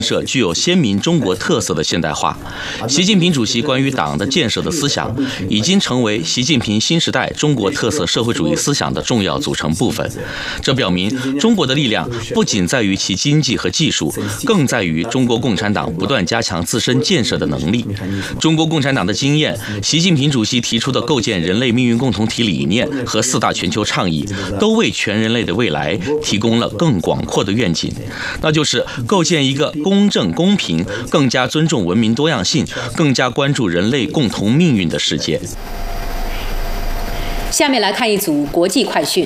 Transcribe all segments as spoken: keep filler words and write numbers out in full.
设具有鲜明中国特色的现代化。习近平主席关于党的建设的思想，已经成为习近平新时代中国特色社会主义思想的重要组成部分。这表明，中国的力量不仅在于其经济和技术，更在于中国共产党不断加强自身建设的能力。中国共产党的经验，习近平主席提出的构建人类命运共同体理念和四大全球倡议，都为全人类的未来提供了更广阔的愿景，那就是构建一个公正公平、更加尊重文明多样性、更加关注人类共同命运的世界。 下面来看一组国际快讯。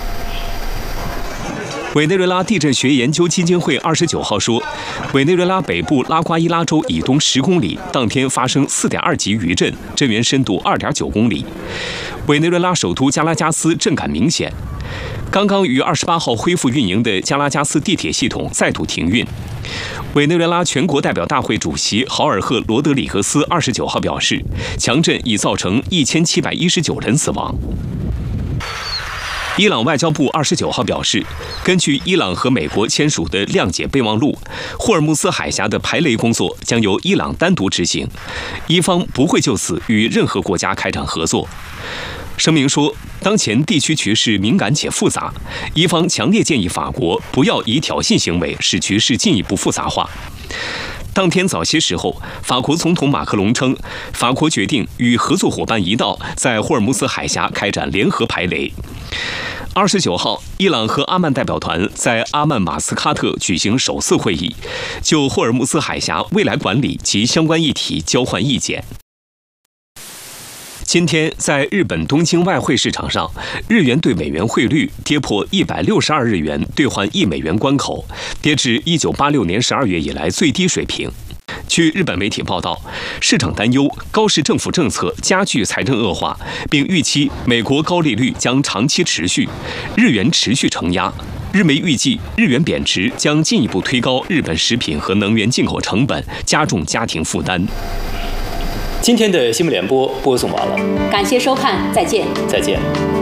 委内瑞拉地震学研究基金会二十九号说，委内瑞拉北部拉瓜伊拉州以东十公里当天发生四点二级余震，震源深度二点九公里。委内瑞拉首都加拉加斯震感明显。刚刚于二十八号恢复运营的加拉加斯地铁系统再度停运。委内瑞拉全国代表大会主席豪尔赫·罗德里格斯二十九号表示，强震已造成一千七百一十九人死亡。伊朗外交部二十九号表示，根据伊朗和美国签署的谅解备忘录，霍尔木斯海峡的排雷工作将由伊朗单独执行，伊方不会就此与任何国家开展合作。声明说，当前地区局势敏感且复杂，伊方强烈建议法国不要以挑衅行为使局势进一步复杂化。当天早些时候，法国总统马克龙称，法国决定与合作伙伴一道在霍尔木斯海峡开展联合排雷。二十九号，伊朗和阿曼代表团在阿曼马斯喀特举行首次会议，就霍尔木斯海峡未来管理及相关议题交换意见。今天，在日本东京外汇市场上，日元对美元汇率跌破一百六十二日元兑换一美元关口，跌至一九八六年十二月以来最低水平。据日本媒体报道，市场担忧高市政府政策加剧财政恶化，并预期美国高利率将长期持续，日元持续承压。日媒预计，日元贬值将进一步推高日本食品和能源进口成本，加重家庭负担。 今天的新闻联播播送完了， 感谢收看，再见。 再见。